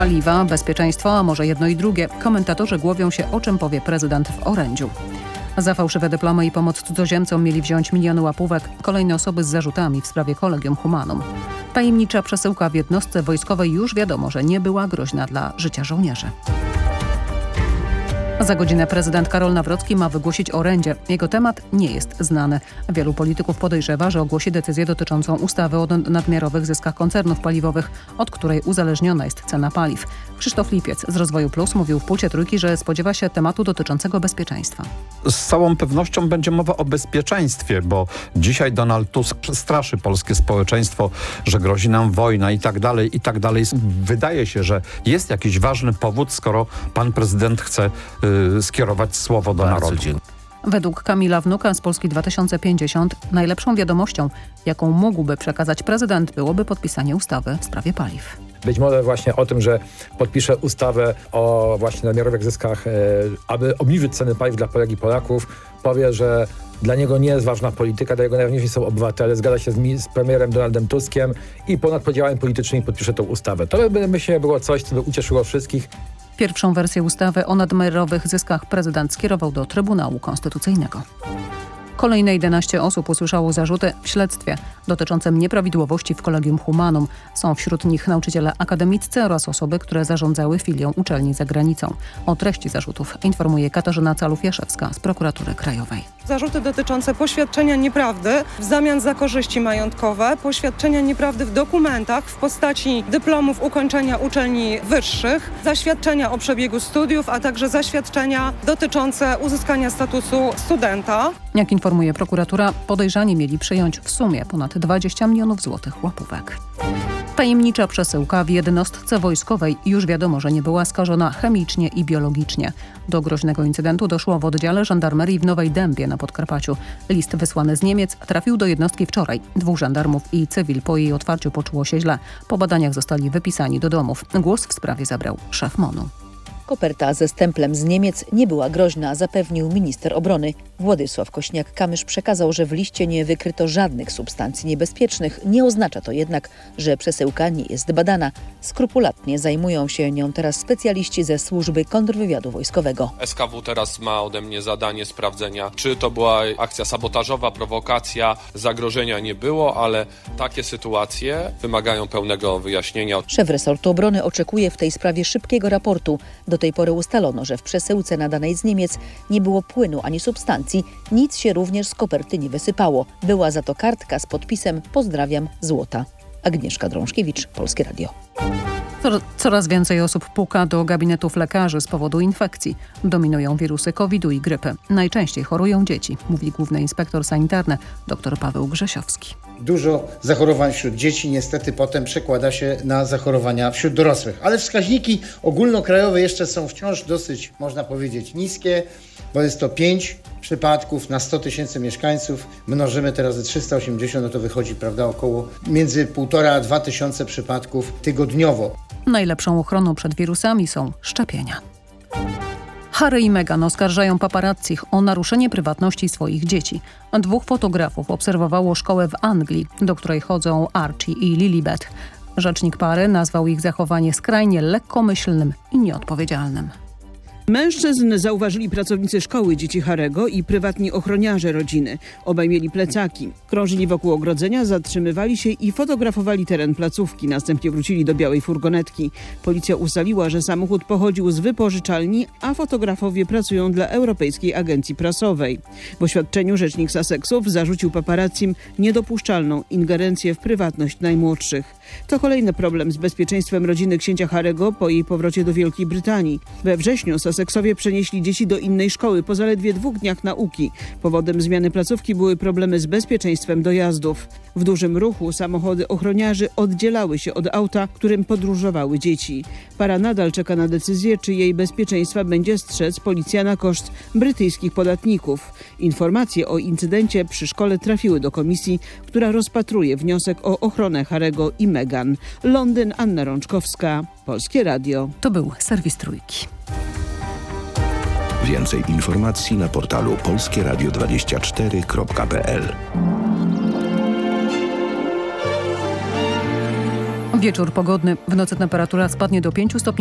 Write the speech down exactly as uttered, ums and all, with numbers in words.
Paliwa, bezpieczeństwo, a może jedno i drugie. Komentatorzy głowią się, o czym powie prezydent w orędziu. Za fałszywe dyplomy i pomoc cudzoziemcom mieli wziąć miliony łapówek. Kolejne osoby z zarzutami w sprawie Collegium Humanum. Tajemnicza przesyłka w jednostce wojskowej już wiadomo, że nie była groźna dla życia żołnierzy. Za godzinę prezydent Karol Nawrocki ma wygłosić orędzie. Jego temat nie jest znany. Wielu polityków podejrzewa, że ogłosi decyzję dotyczącą ustawy o nadmiarowych zyskach koncernów paliwowych, od której uzależniona jest cena paliw. Krzysztof Lipiec z Rozwoju Plus mówił w Pulsie Trójki, że spodziewa się tematu dotyczącego bezpieczeństwa. Z całą pewnością będzie mowa o bezpieczeństwie, bo dzisiaj Donald Tusk straszy polskie społeczeństwo, że grozi nam wojna i tak dalej, i tak dalej. Wydaje się, że jest jakiś ważny powód, skoro pan prezydent chce y, skierować słowo do Bardzo narodu. dziękuję. Według Kamila Wnuka z Polski dwa tysiące pięćdziesiąt najlepszą wiadomością, jaką mógłby przekazać prezydent, byłoby podpisanie ustawy w sprawie paliw. Być może właśnie o tym, że podpisze ustawę o właśnie nadmiarowych zyskach, e, aby obniżyć ceny paliw dla Polek i Polaków, powie, że dla niego nie jest ważna polityka, dla niego najważniejsi są obywatele, zgadza się z, z premierem Donaldem Tuskiem i ponad podziałami politycznymi podpisze tą ustawę. To by, myślę, było coś, co by ucieszyło wszystkich. Pierwszą wersję ustawy o nadmiarowych zyskach prezydent skierował do Trybunału Konstytucyjnego. Kolejne jedenaście osób usłyszało zarzuty w śledztwie dotyczącym nieprawidłowości w Collegium Humanum. Są wśród nich nauczyciele akademiccy oraz osoby, które zarządzały filią uczelni za granicą. O treści zarzutów informuje Katarzyna Calów-Jaszewska z Prokuratury Krajowej. Zarzuty dotyczące poświadczenia nieprawdy w zamian za korzyści majątkowe, poświadczenia nieprawdy w dokumentach w postaci dyplomów ukończenia uczelni wyższych, zaświadczenia o przebiegu studiów, a także zaświadczenia dotyczące uzyskania statusu studenta. Jak informuje prokuratura, podejrzani mieli przyjąć w sumie ponad dwadzieścia milionów złotych łapówek. Tajemnicza przesyłka w jednostce wojskowej już wiadomo, że nie była skażona chemicznie i biologicznie. Do groźnego incydentu doszło w oddziale żandarmerii w Nowej Dębie na Podkarpaciu. List wysłany z Niemiec trafił do jednostki wczoraj. Dwóch żandarmów i cywil po jej otwarciu poczuło się źle. Po badaniach zostali wypisani do domów. Głos w sprawie zabrał szef MON-u. Koperta ze stemplem z Niemiec nie była groźna, zapewnił minister obrony. Władysław Kośniak-Kamysz przekazał, że w liście nie wykryto żadnych substancji niebezpiecznych. Nie oznacza to jednak, że przesyłka nie jest badana. Skrupulatnie zajmują się nią teraz specjaliści ze służby kontrwywiadu wojskowego. S K W teraz ma ode mnie zadanie sprawdzenia, czy to była akcja sabotażowa, prowokacja, zagrożenia nie było, ale takie sytuacje wymagają pełnego wyjaśnienia. Szef resortu obrony oczekuje w tej sprawie szybkiego raportu. Do tej pory ustalono, że w przesyłce nadanej z Niemiec nie było płynu ani substancji. Nic się również z koperty nie wysypało. Była za to kartka z podpisem „Pozdrawiam, Złota”. Agnieszka Drążkiewicz, Polskie Radio. Coraz więcej osób puka do gabinetów lekarzy z powodu infekcji. Dominują wirusy kowida i grypy. Najczęściej chorują dzieci, mówi główny inspektor sanitarny dr Paweł Grzesiowski. Dużo zachorowań wśród dzieci niestety potem przekłada się na zachorowania wśród dorosłych. Ale wskaźniki ogólnokrajowe jeszcze są wciąż dosyć, można powiedzieć, niskie, bo jest to pięć przypadków na sto tysięcy mieszkańców. Mnożymy teraz ze trzysta osiemdziesiąt, no to wychodzi, prawda, około między półtora a dwa tysiące przypadków tygodniowo. Najlepszą ochroną przed wirusami są szczepienia. Harry i Meghan oskarżają paparazzich o naruszenie prywatności swoich dzieci. Dwóch fotografów obserwowało szkołę w Anglii, do której chodzą Archie i Lilibet. Rzecznik pary nazwał ich zachowanie skrajnie lekkomyślnym i nieodpowiedzialnym. Mężczyzn zauważyli pracownicy szkoły dzieci Harego i prywatni ochroniarze rodziny. Obaj mieli plecaki. Krążyli wokół ogrodzenia, zatrzymywali się i fotografowali teren placówki. Następnie wrócili do białej furgonetki. Policja ustaliła, że samochód pochodził z wypożyczalni, a fotografowie pracują dla Europejskiej Agencji Prasowej. W oświadczeniu rzecznik Sussexów zarzucił paparazzim niedopuszczalną ingerencję w prywatność najmłodszych. To kolejny problem z bezpieczeństwem rodziny księcia Harego po jej powrocie do Wielkiej Brytanii. We wrześniu Sussexowie przenieśli dzieci do innej szkoły po zaledwie dwóch dniach nauki. Powodem zmiany placówki były problemy z bezpieczeństwem dojazdów. W dużym ruchu samochody ochroniarzy oddzielały się od auta, którym podróżowały dzieci. Para nadal czeka na decyzję, czy jej bezpieczeństwa będzie strzec policja na koszt brytyjskich podatników. Informacje o incydencie przy szkole trafiły do komisji, która rozpatruje wniosek o ochronę Harego i Meghan. Londyn, Anna Rączkowska, Polskie Radio. To był serwis Trójki. Więcej informacji na portalu polskie radio dwadzieścia cztery kropka p l. Wieczór pogodny. W nocy temperatura spadnie do pięciu stopni